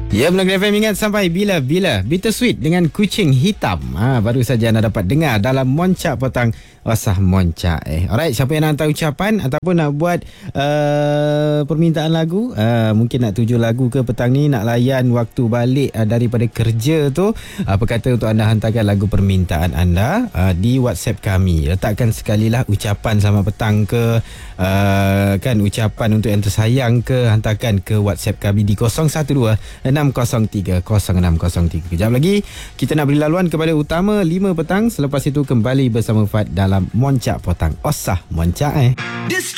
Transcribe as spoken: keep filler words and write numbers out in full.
Ya, Melaka F M ingat sampai bila-bila. Bittersweet dengan Kucing Hitam. Ha, baru saja anda dapat dengar dalam Moncak Petang Osah Moncak. Eh. Alright, siapa yang nak hantar ucapan ataupun nak buat uh, permintaan lagu, uh, mungkin nak tuju lagu ke petang ni, nak layan waktu balik uh, daripada kerja tu, apa kata untuk anda hantarkan lagu permintaan anda uh, di WhatsApp kami. Letakkan sekali lah ucapan selamat petang ke, uh, kan ucapan untuk yang tersayang ke, hantarkan ke WhatsApp kami di kosong satu dua enam kosong tiga kosong enam kosong tiga. Kejap lagi kita nak beri laluan kepada utama lima petang. Selepas itu kembali bersama Fad dalam Moncak Petang Osah Moncak eh.